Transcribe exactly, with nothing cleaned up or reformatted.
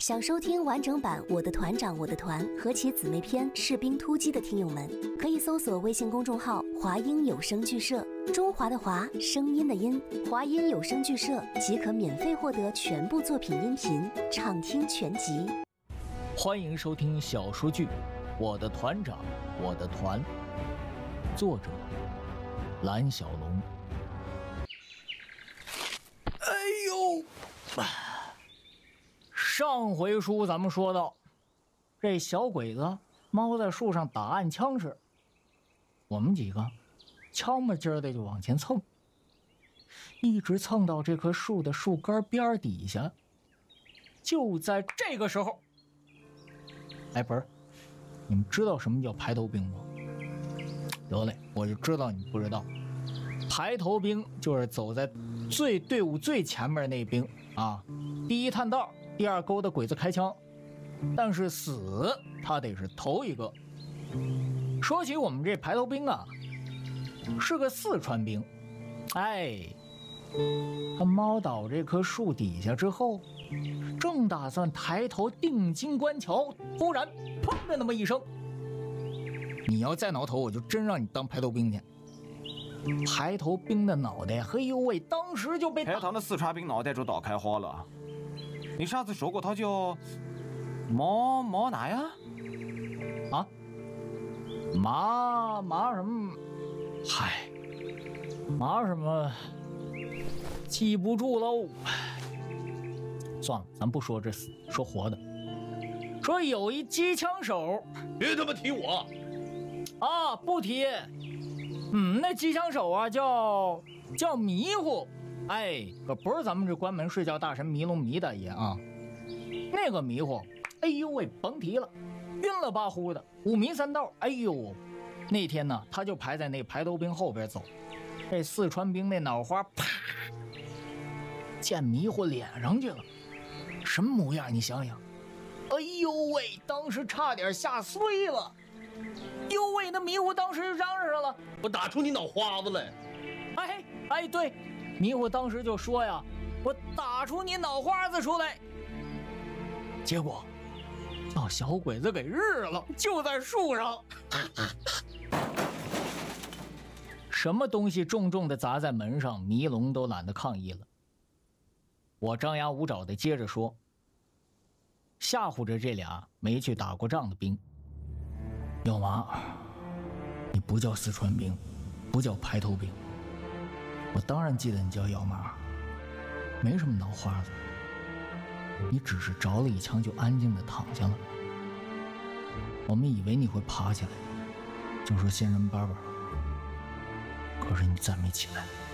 想收听完整版《我的团长我的团》和其姊妹篇《士兵突击》的听友们，可以搜索微信公众号“华音有声剧社”，中华的华，声音的音，华音有声剧社即可免费获得全部作品音频，畅听全集。 欢迎收听小说剧《我的团长我的团》，作者蓝小龙。哎呦！上回书咱们说到，这小鬼子猫在树上打暗枪时，我们几个悄没劲儿的就往前蹭，一直蹭到这棵树的树干边底下。就在这个时候，哎，不是，你们知道什么叫排头兵吗？得嘞，我就知道你不知道。排头兵就是走在最队伍最前面那兵啊，第一探道，第二勾的鬼子开枪，但是死他得是头一个。说起我们这排头兵啊，是个四川兵。哎，他猫倒这棵树底下之后，正打算抬头定睛观瞧，突然砰的那么一声，你要再挠头，我就真让你当排头兵去。排头兵的脑袋，嘿呦喂，当时就被排头的四川兵脑袋就打开花了。你上次说过他叫毛毛哪呀？ 啊？麻麻什么？嗨，麻什么？记不住喽。算了，咱不说这死，说活的。说有一机枪手， 别他妈提我啊！不提。嗯，那机枪手啊，叫叫迷糊。哎，可不是咱们这关门睡觉大神迷龙迷大爷啊，那个迷糊，哎呦喂，甭提了，晕了巴呼的，五迷三道。哎呦，那天呢，他就排在那排头兵后边走，这四川兵那脑花啪溅迷糊脸上去了，什么模样？你想想，哎呦喂，当时差点吓碎了。呦喂，那迷糊当时就嚷嚷上了：“ 我打出你脑花子来！” 哎哎，对，迷糊当时就说呀：“我打出你脑花子出来！”结果叫小鬼子给日了，就在树上。什么东西重重的砸在门上，迷龙都懒得抗议了。我张牙舞爪的接着说，吓唬着这俩没去打过仗的兵。要妈，你不叫四川兵，不叫排头兵，我当然记得你叫姚妈，没什么脑花子，你只是着了一枪就安静的躺下了。我们以为你会爬起来，就说仙人巴巴，可是你再没起来。